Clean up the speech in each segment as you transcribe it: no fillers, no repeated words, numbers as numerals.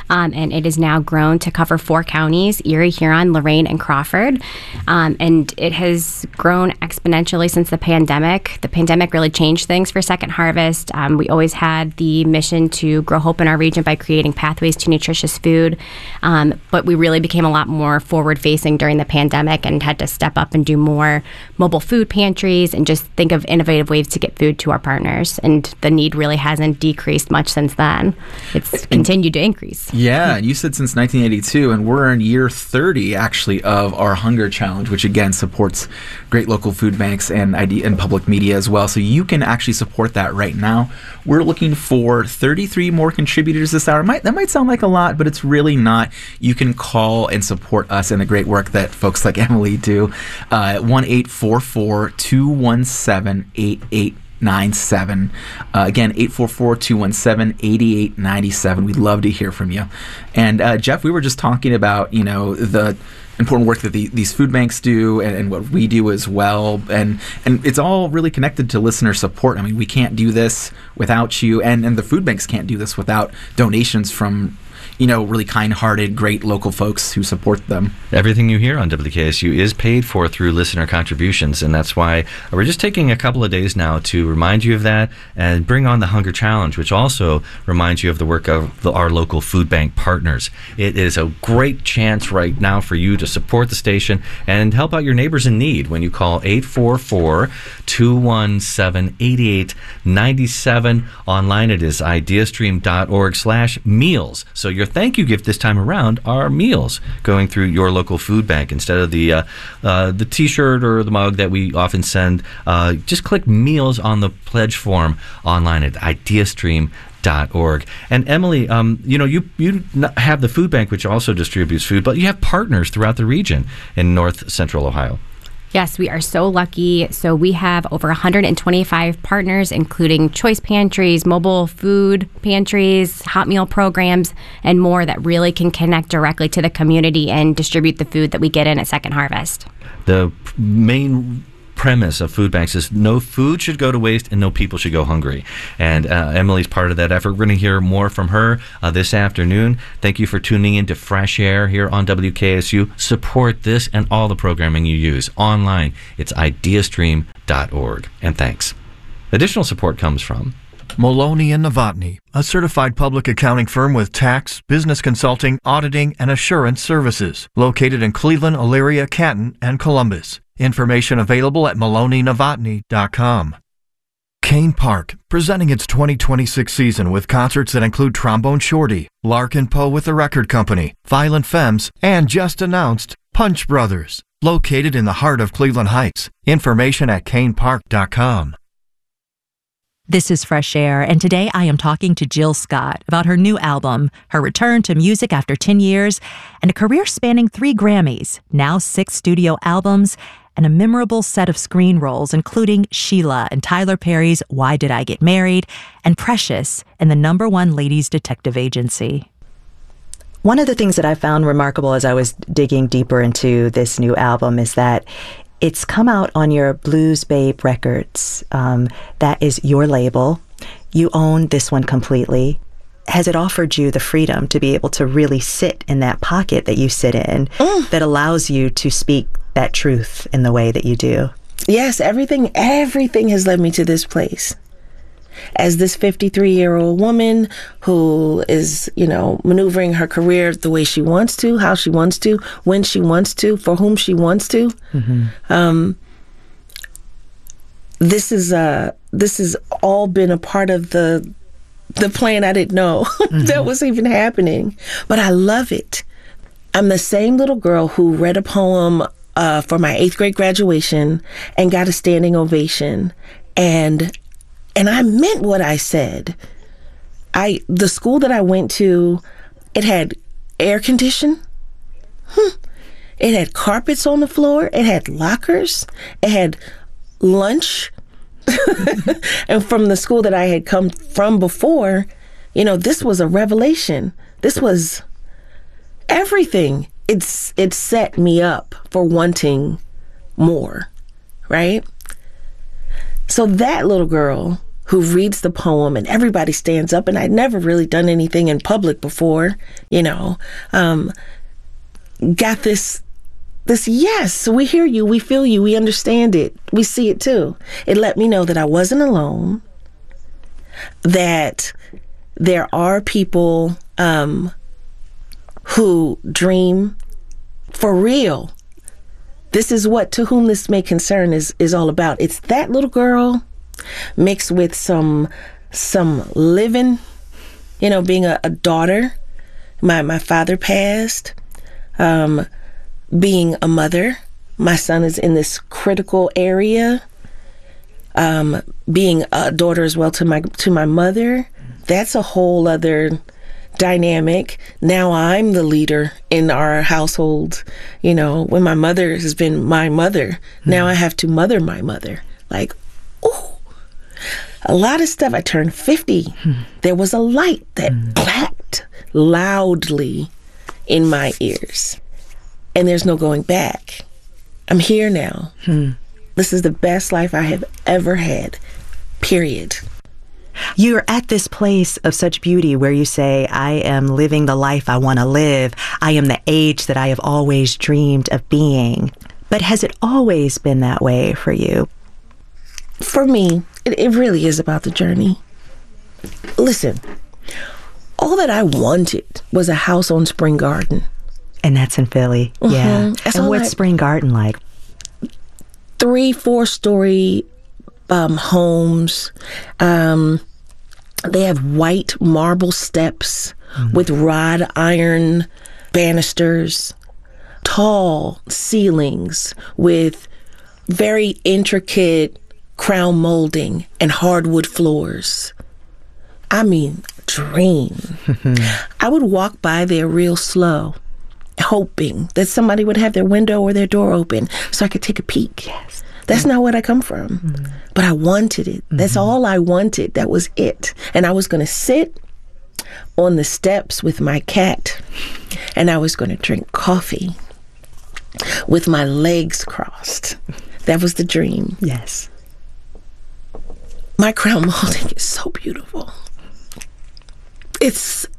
and it is now grown to cover 4 counties: Erie, Huron, Lorain, and Crawford. And it has grown exponentially since the pandemic. The pandemic really changed things for Second Harvest. We always had the mission to grow hope in our region by creating pathways to nutritious food, but we really became a lot more forward-facing during the pandemic and had to step up and do more mobile food pantries and just think of innovative ways to get food to our partners. And the need really hasn't decreased much since then. It's continued to increase. Yeah, and you said since 1982, and we're in year 30, actually, of our Hunger Challenge, which, again, supports great local food banks and public media as well. So you can actually support that right now. We're looking for 33 more contributors this hour. That might sound like a lot, but it's really not. You can call and support us and the great work that folks like Emily do. 1-844-217-8897. Again, 844-217-8897. We'd love to hear from you. And Jeff, we were just talking about, the important work that these food banks do and what we do as well. And it's all really connected to listener support. I mean, we can't do this without you, and the food banks can't do this without donations from really kind-hearted, great local folks who support them. Everything you hear on WKSU is paid for through listener contributions, and that's why we're just taking a couple of days now to remind you of that and bring on the Hunger Challenge, which also reminds you of the work of our local food bank partners. It is a great chance right now for you to support the station and help out your neighbors in need when you call 844-217-8897. Online it is ideastream.org/meals. So your thank you gift this time around are meals going through your local food bank instead of the T-shirt or the mug that we often send. Just click meals on the pledge form online at ideastream.org. And Emily, you have the food bank, which also distributes food, but you have partners throughout the region in North Central Ohio. Yes, we are so lucky. So we have over 125 partners, including choice pantries, mobile food pantries, hot meal programs, and more that really can connect directly to the community and distribute the food that we get in at Second Harvest. The main premise of food banks is no food should go to waste and no people should go hungry. And Emily's part of that effort. We're going to hear more from her this afternoon. Thank you for tuning in to Fresh Air here on WKSU. Support this and all the programming you use online. It's ideastream.org. And thanks. Additional support comes from Maloney and Novotny, a certified public accounting firm with tax, business consulting, auditing, and assurance services, located in Cleveland, Elyria, Canton, and Columbus. Information available at maloneynovotny.com. Kane Park, presenting its 2026 season with concerts that include Trombone Shorty, Larkin Poe with the Record Company, Violent Femmes, and just announced Punch Brothers, located in the heart of Cleveland Heights. Information at kanepark.com. This is Fresh Air, and today I am talking to Jill Scott about her new album, her return to music after 10 years, and a career spanning 3 Grammys, now 6 studio albums, and a memorable set of screen roles, including Sheila in Tyler Perry's Why Did I Get Married, and Precious in the #1 Ladies Detective Agency. One of the things that I found remarkable as I was digging deeper into this new album is that it's come out on your Blues Babe Records. That is your label. You own this one completely. Has it offered you the freedom to be able to really sit in that pocket that you sit in that allows you to speak that truth in the way that you do? Yes, everything has led me to this place. As this 53-year-old woman who is, maneuvering her career the way she wants to, how she wants to, when she wants to, for whom she wants to. Mm-hmm. This has all been a part of the plan I didn't know that was even happening. But I love it. I'm the same little girl who read a poem for my 8th grade graduation and got a standing ovation. And I meant what I said. The school that I went to, it had air condition. It had carpets on the floor. It had lockers. It had lunch. And from the school that I had come from before, this was a revelation. This was everything. It set me up for wanting more, right? So that little girl who reads the poem and everybody stands up, and I'd never really done anything in public before, got this yes, we hear you, we feel you, we understand it, we see it too. It let me know that I wasn't alone, that there are people who dream for real. This is what To Whom This May Concern is all about. It's that little girl mixed with some living, being a daughter. My father passed. Being a mother. My son is in this critical area. Being a daughter as well to my mother. That's a whole other dynamic. Now I'm the leader in our household. When my mother has been my mother, now I have to mother my mother. Like, ooh, a lot of stuff. I turned 50. There was a light that clapped loudly in my ears. And there's no going back. I'm here now. This is the best life I have ever had, period. You're at this place of such beauty where you say, I am living the life I want to live. I am the age that I have always dreamed of being. But has it always been that way for you? For me, it really is about the journey. Listen, all that I wanted was a house on Spring Garden. And that's in Philly. Yeah. That's and all what's Spring Garden like? 3-4-story homes. They have white marble steps with wrought iron banisters, tall ceilings with very intricate crown molding and hardwood floors. I mean, dream. I would walk by there real slow, hoping that somebody would have their window or their door open so I could take a peek. Yes. That's not what I come from. But I wanted it. That's all I wanted. That was it. And I was going to sit on the steps with my cat, and I was going to drink coffee with my legs crossed. That was the dream. Yes. My crown molding is so beautiful. Is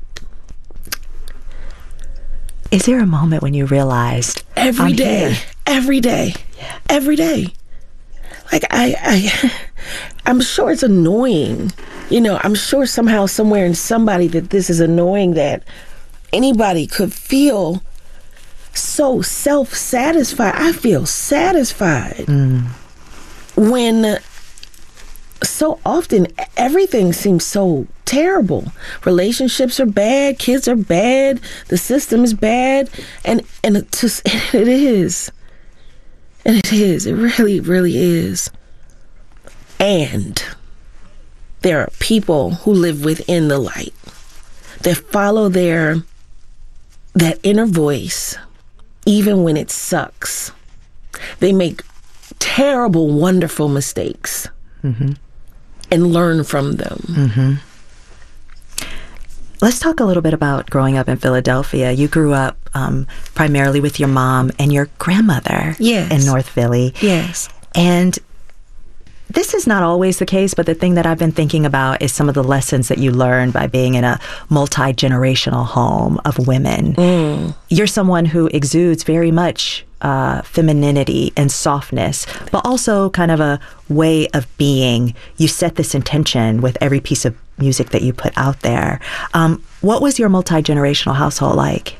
there a moment when you realized every day, Yeah. every day. Like I'm sure it's annoying. I'm sure somehow, somewhere in somebody that this is annoying that anybody could feel so self-satisfied. I feel satisfied when so often everything seems so terrible. Relationships are bad, kids are bad, the system is bad, and it is. And it is. It really, really is. And there are people who live within the light that follow that inner voice, even when it sucks. They make terrible, wonderful mistakes and learn from them. Let's talk a little bit about growing up in Philadelphia. You grew up primarily with your mom and your grandmother in North Philly. Yes. And this is not always the case, but the thing that I've been thinking about is some of the lessons that you learned by being in a multi-generational home of women. You're someone who exudes very much femininity and softness, but also kind of a way of being. You set this intention with every piece of music that you put out there. What was your multi-generational household like?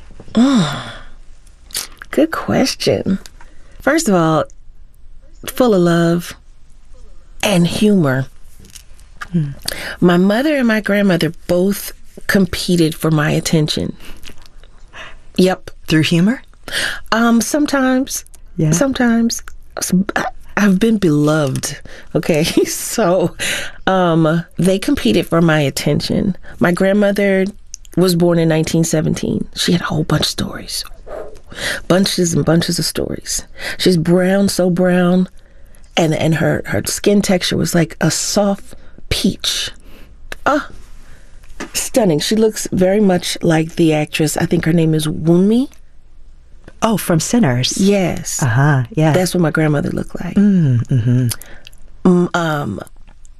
Good question. First of all, full of love and humor. My mother and my grandmother both competed for my attention. Yep. Through humor? Sometimes. Yeah. Sometimes. I've been beloved. Okay. So, they competed for my attention. My grandmother was born in 1917. She had a whole bunch of stories. Bunches and bunches of stories. She's brown, so brown. And her skin texture was like a soft peach. Stunning. She looks very much like the actress. I think her name is Wunmi. Oh, from Sinners. Yes. Yeah. That's what my grandmother looked like.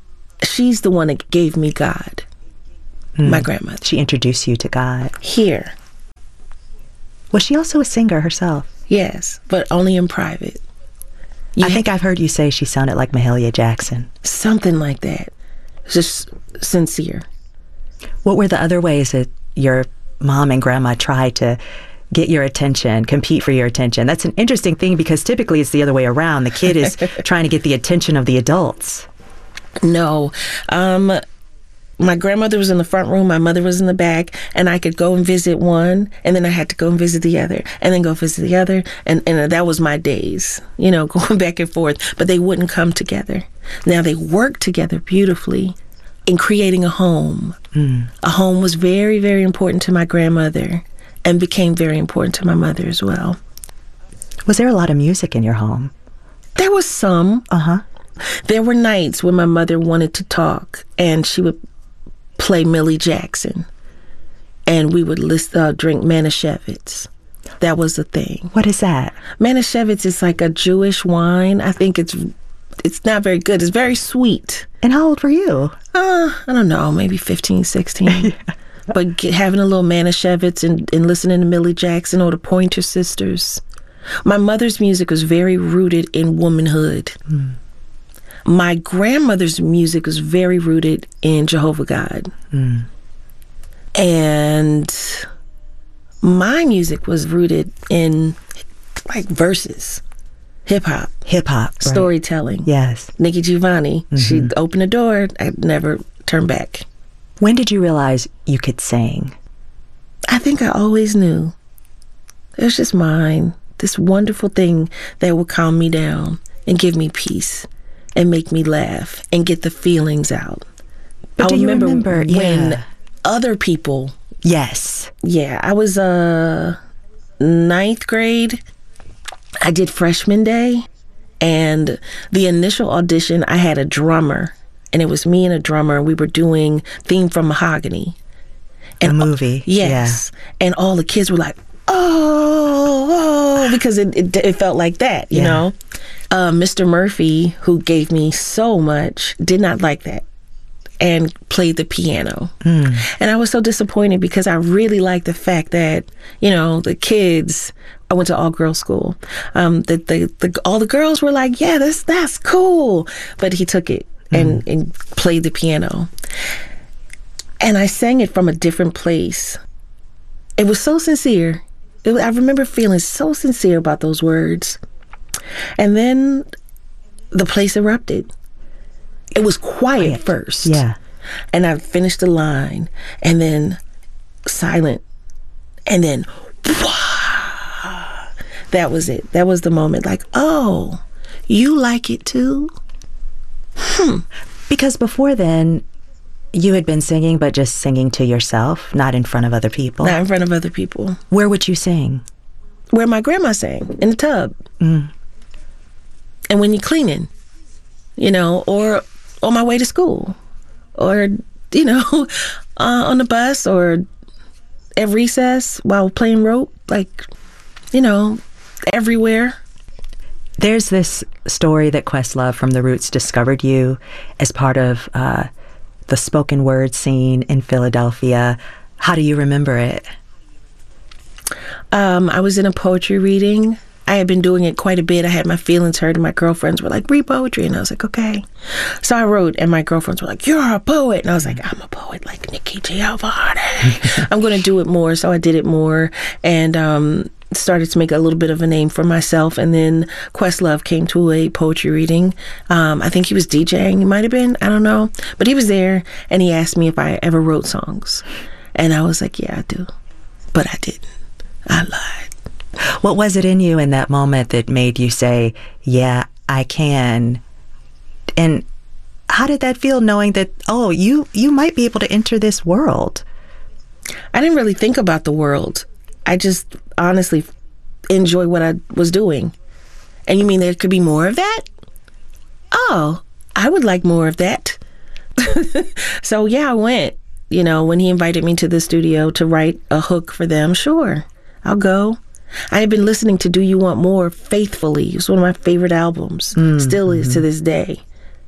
she's the one that gave me God. My grandmother. She introduced you to God. Here. Was she also a singer herself? Yes, but only in private. I think I've heard you say she sounded like Mahalia Jackson. Something like that. Just sincere. What were the other ways that your mom and grandma tried to get your attention, compete for your attention? That's an interesting thing because typically it's the other way around. The kid is trying to get the attention of the adults. No. My grandmother was in the front room, my mother was in the back, and I could go and visit one, and then I had to go and visit the other, and then go visit the other, and that was my days, going back and forth, but they wouldn't come together. Now they worked together beautifully in creating a home. A home was very, very important to my grandmother and became very important to my mother as well. Was there a lot of music in your home? There was some. There were nights when my mother wanted to talk, and she would play Millie Jackson, and we would drink Manischewitz. That was the thing. What is that? Manischewitz is like a Jewish wine. I think it's not very good. It's very sweet. And how old were you? I don't know, maybe 15, 16. But having a little Manischewitz and listening to Millie Jackson or the Pointer Sisters. My mother's music was very rooted in womanhood. My grandmother's music was very rooted in Jehovah God. And my music was rooted in like verses, hip hop, right. Storytelling. Yes. Nikki Giovanni, she'd open the door, I'd never turn back. When did you realize you could sing? I think I always knew. It was just mine, this wonderful thing that would calm me down and give me peace and make me laugh and get the feelings out. But do you remember when other people... Yes. Yeah, I was 9th grade. I did freshman day, and the initial audition, I had a drummer, and it was me and a drummer. We were doing Theme from Mahogany. And a movie. Yes. Yeah. And all the kids were like, oh, because it felt like that, you know? Mr. Murphy, who gave me so much, did not like that and played the piano. And I was so disappointed because I really liked the fact that, the kids, I went to all-girls school, all the girls were like, yeah, that's cool. But he took it and played the piano. And I sang it from a different place. It was so sincere. I remember feeling so sincere about those words. And then the place erupted. It was quiet first. Yeah. And I finished the line, and then silent, and then that was it. That was the moment. Like, oh, you like it too? Because before then, you had been singing, but just singing to yourself, not in front of other people. Not in front of other people. Where would you sing? Where my grandma sang, in the tub. And when you're cleaning, or on my way to school, or, on the bus, or at recess while playing rope, like, everywhere. There's this story that Questlove from The Roots discovered you as part of the spoken word scene in Philadelphia. How do you remember it? I was in a poetry reading. I had been doing it quite a bit. I had my feelings hurt, and my girlfriends were like, read poetry. And I was like, okay. So I wrote, and my girlfriends were like, you're a poet. And I was like, I'm a poet like Nikki Giovanni. I'm going to do it more. So I did it more and started to make a little bit of a name for myself. And then Questlove came to a poetry reading. I think he was DJing. He might have been. I don't know. But he was there, and he asked me if I ever wrote songs. And I was like, yeah, I do. But I didn't. I lied. What was it in you in that moment that made you say, yeah, I can? And how did that feel, knowing that, oh, you might be able to enter this world? I didn't really think about the world. I just honestly enjoy what I was doing. And you mean there could be more of that? Oh, I would like more of that. So yeah, I went. When he invited me to the studio to write a hook for them, sure, I'll go. I had been listening to Do You Want More faithfully. It was one of my favorite albums. Still is to this day.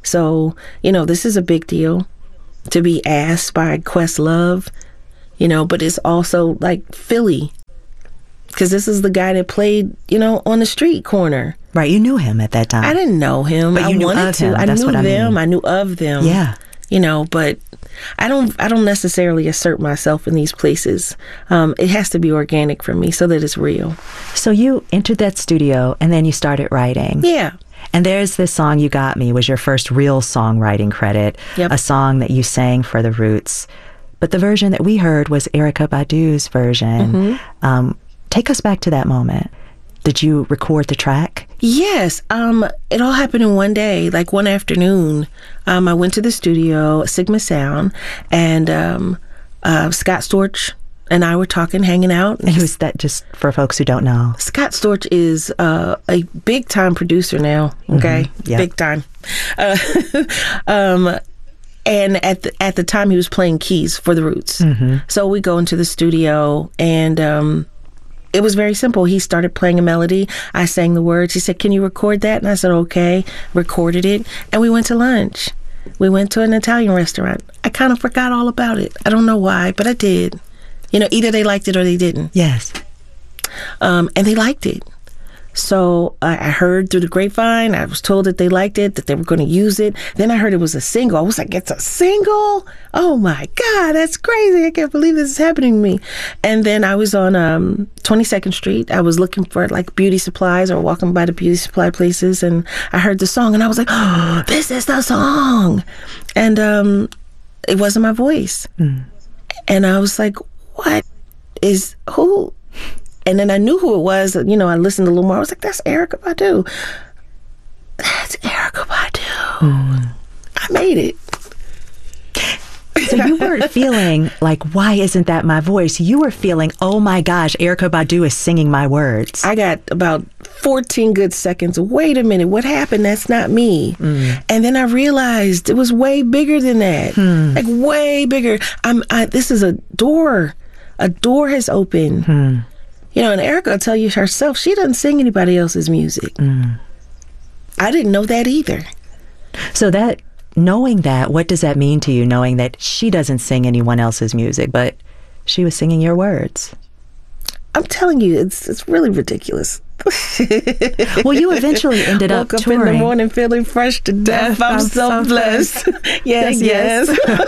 So, this is a big deal to be asked by Questlove, but it's also like Philly, because this is the guy that played, on the street corner. Right, you knew him at that time. I didn't know him. But you knew of him. I That's knew what I them. mean. I knew of them. Yeah. But I don't necessarily assert myself in these places. It has to be organic for me so that it's real. So you entered that studio and then you started writing. Yeah. And there's this song, You Got Me, was your first real songwriting credit, Yep. a song that you sang for the Roots. But the version that we heard was Erykah Badu's version. Take us back to that moment. Did you record the track? Yes. It all happened in one day, like one afternoon. I went to the studio, Sigma Sound, and Scott Storch and I were talking, hanging out. And who's that, just for folks who don't know? Scott Storch is a big-time producer now, okay? Yep. Big time. And at the time, he was playing keys for the Roots. So we go into the studio, and it was very simple. He started playing a melody. I sang the words. He said, "Can you record that?" And I said, "Okay." Recorded it, and we went to lunch. We went to an Italian restaurant. I kind of forgot all about it. I don't know why, but I did. Either they liked it or they didn't. Yes. And they liked it. So I heard through the grapevine, I was told that they liked it, that they were going to use it. Then I heard it was a single. I was like, it's a single? Oh my God, that's crazy. I can't believe this is happening to me. And then I was on 22nd Street. I was looking for like beauty supplies or walking by the beauty supply places. And I heard the song and I was like, oh, this is the song. And it wasn't my voice. And I was like, who? And then I knew who it was. I listened a little more. I was like, that's Erykah Badu. That's Erykah Badu. I made it. So you weren't feeling like, why isn't that my voice? You were feeling, oh my gosh, Erykah Badu is singing my words. I got about 14 good seconds. Wait a minute, what happened? That's not me. And then I realized it was way bigger than that. Like way bigger. This is a door. A door has opened. And Erykah will tell you herself, she doesn't sing anybody else's music. I didn't know that either. So knowing that, what does that mean to you, knowing that she doesn't sing anyone else's music, but she was singing your words? I'm telling you, it's really ridiculous. Well, you eventually ended up Woke up touring. in the morning feeling fresh to death. I'm so blessed. Yes.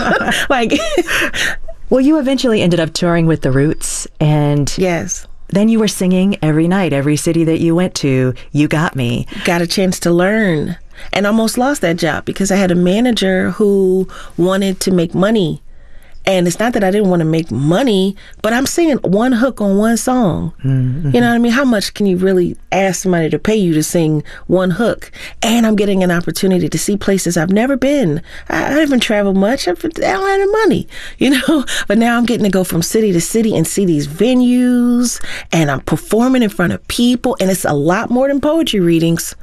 Well, you eventually ended up touring with the Roots, and yes. Then you were singing every night, every city that you went to. You Got Me. Got a chance to learn, and almost lost that job because I had a manager who wanted to make money. And it's not that I didn't want to make money, but I'm singing one hook on one song. You know what I mean? How much can you really ask somebody to pay you to sing one hook? And I'm getting an opportunity to see places I've never been. I haven't traveled much. I don't have the money, But now I'm getting to go from city to city and see these venues. And I'm performing in front of people. And it's a lot more than poetry readings,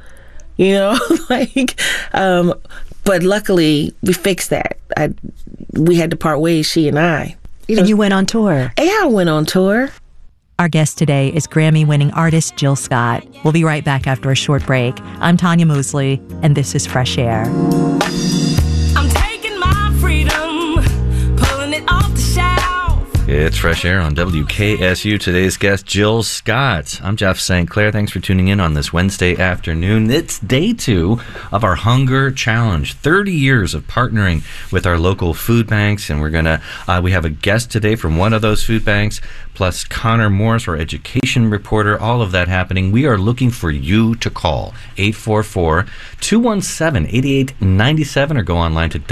But luckily, we fixed that. We had to part ways, she and I. And you went on tour. Yeah, I went on tour. Our guest today is Grammy-winning artist Jill Scott. We'll be right back after a short break. I'm Tanya Mosley, and this is Fresh Air. I'm taking my freedom, pulling it off the shelf. It's Fresh Air on WKSU. Today's guest, Jill Scott. I'm Jeff St. Clair. Thanks for tuning in on this Wednesday afternoon. It's day 2 of our Hunger Challenge. 30 years of partnering with our local food banks, and we have a guest today from one of those food banks, plus Connor Morris, our education reporter, all of that happening. We are looking for you to call 844-217-8897 or go online to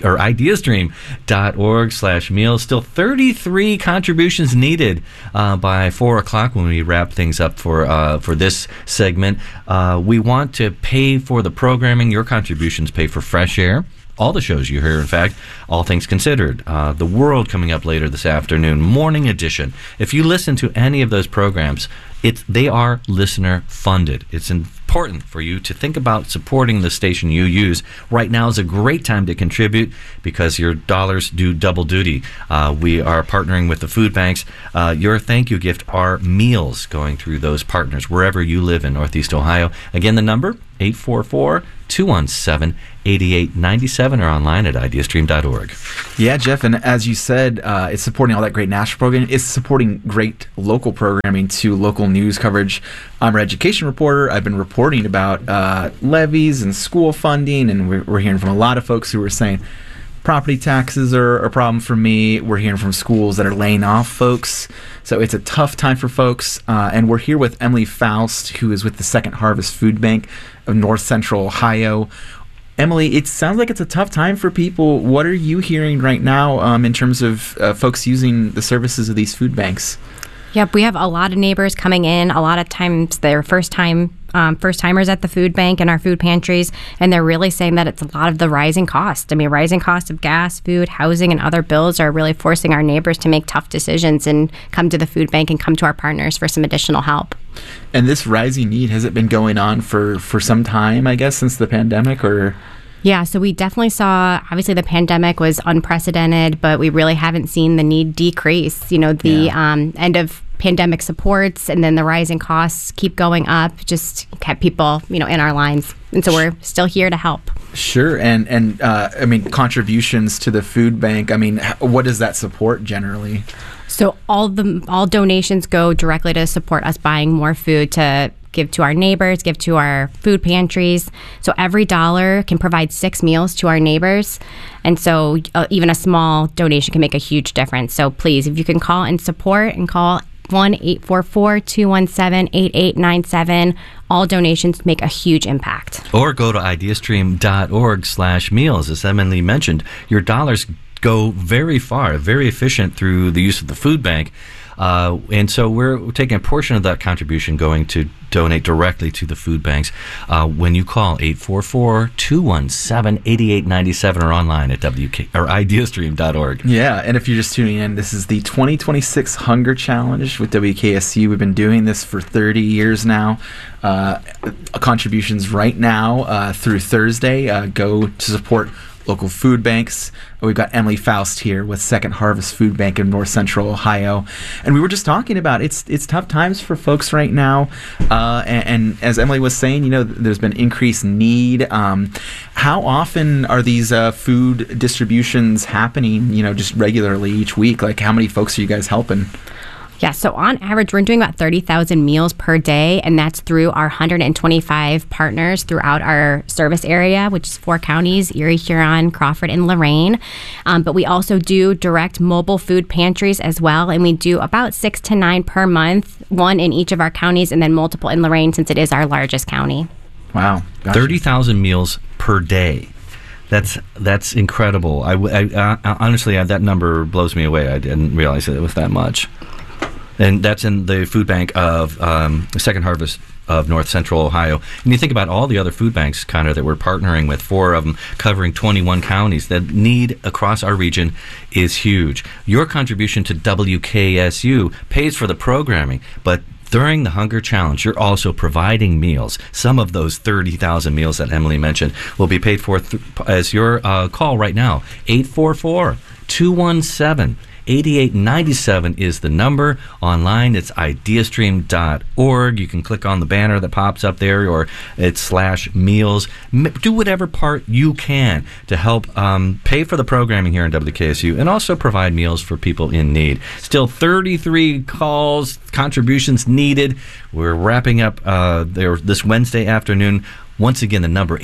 ideasdream.org/meals. Still 33 contributions needed by 4 o'clock when we wrap things up for this segment. We want to pay for the programming. Your contributions pay for Fresh Air. All the shows you hear, in fact, All Things Considered, The World coming up later this afternoon, Morning Edition. If you listen to any of those programs, they are listener funded. It's important for you to think about supporting the station you use. Right now is a great time to contribute because your dollars do double duty. We are partnering with the food banks. Your thank you gift are meals going through those partners wherever you live in Northeast Ohio. Again, the number 844-217-8897 or online at ideastream.org. Yeah, Jeff, and as you said, it's supporting all that great national programming. It's supporting great local programming to local news coverage. I'm an education reporter. I've been reporting about levies and school funding, and we're hearing from a lot of folks who are saying property taxes are a problem for me. We're hearing from schools that are laying off folks. So it's a tough time for folks. And we're here with Emily Faust, who is with the Second Harvest Food Bank of North Central Ohio. Emily, it sounds like it's a tough time for people. What are you hearing right now in terms of folks using the services of these food banks? Yep, we have a lot of neighbors coming in. A lot of times they're first-timers at the food bank and our food pantries, and they're really saying that it's a lot of the rising cost. I mean, rising cost of gas, food, housing, and other bills are really forcing our neighbors to make tough decisions and come to the food bank and come to our partners for some additional help. And this rising need, has it been going on for some time, I guess, since the pandemic, or...? Yeah, so we definitely saw, obviously the pandemic was unprecedented, but we really haven't seen the need decrease. You know, the end of pandemic supports and then the rising costs keep going up, just kept people, in our lines. And so we're still here to help. Sure. And I mean, contributions to the food bank, I mean, what does that support generally? So all donations go directly to support us buying more food to give to our neighbors, give to our food pantries. So every dollar can provide 6 meals to our neighbors. And so even a small donation can make a huge difference. So please, if you can call and support, and call 1-844-217-8897. All donations make a huge impact. Or go to ideastream.org/meals. As Emily mentioned, your dollars go very far, very efficient through the use of the food bank. And so we're taking a portion of that contribution going to donate directly to the food banks. When you call 844-217-8897 or online at ideastream.org. Yeah, and if you're just tuning in, this is the 2026 Hunger Challenge with WKSU. We've been doing this for 30 years now. Contributions right now through Thursday go to support local food banks. We've got Emily Faust here with Second Harvest Food Bank in North Central Ohio. And we were just talking about it's tough times for folks right now. And as Emily was saying, there's been increased need. How often are these food distributions happening, just regularly each week? Like, how many folks are you guys helping? Yeah, so on average, we're doing about 30,000 meals per day, and that's through our 125 partners throughout our service area, which is 4 counties, Erie, Huron, Crawford, and Lorain. But we also do direct mobile food pantries as well, and we do about 6 to 9 per month, 1 in each of our counties, and then multiple in Lorain since it is our largest county. Wow. Gotcha. 30,000 meals per day. That's incredible. I honestly, that number blows me away. I didn't realize that it was that much. And that's in the food bank of Second Harvest of North Central Ohio. And you think about all the other food banks, Connor, that we're partnering with, 4 of them covering 21 counties. The need across our region is huge. Your contribution to WKSU pays for the programming, but during the Hunger Challenge, you're also providing meals. Some of those 30,000 meals that Emily mentioned will be paid for as your call right now. 844-217-8897 is the number. Online, it's ideastream.org. You can click on the banner that pops up there, or it's /meals. Do whatever part you can to help pay for the programming here in WKSU and also provide meals for people in need. Still 33 calls, contributions needed. We're wrapping up there this Wednesday afternoon. Once again, the number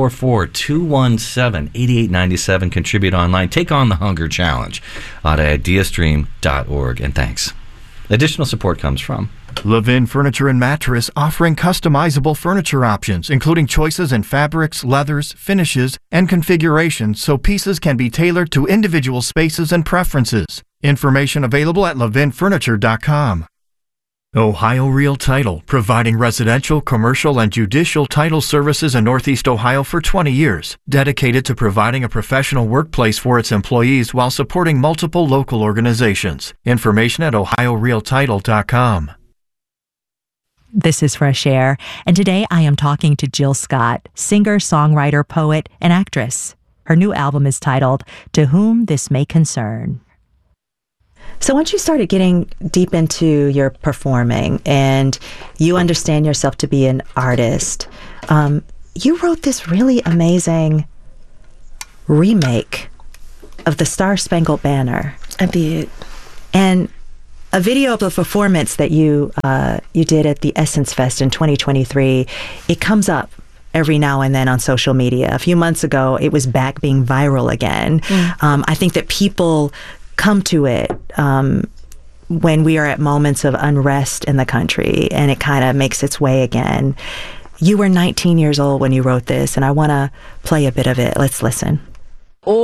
844-217-8897. Contribute online. Take on the Hunger Challenge at ideastream.org. And thanks. Additional support comes from Levin Furniture and Mattress, offering customizable furniture options, including choices in fabrics, leathers, finishes, and configurations, so pieces can be tailored to individual spaces and preferences. Information available at levinfurniture.com. Ohio Real Title, providing residential, commercial, and judicial title services in Northeast Ohio for 20 years, dedicated to providing a professional workplace for its employees while supporting multiple local organizations. Information at ohiorealtitle.com. This is Fresh Air, and today I am talking to Jill Scott, singer, songwriter, poet, and actress. Her new album is titled To Whom This May Concern. So once you started getting deep into your performing and you understand yourself to be an artist, you wrote this really amazing remake of the Star Spangled Banner. I did. And a video of a performance that you did at the Essence Fest in 2023, it comes up every now and then on social media. A few months ago, it was back being viral again. I think that people come to it when we are at moments of unrest in the country, and it kind of makes its way again. You were 19 years old when you wrote this, and I want to play a bit of it. Let's listen.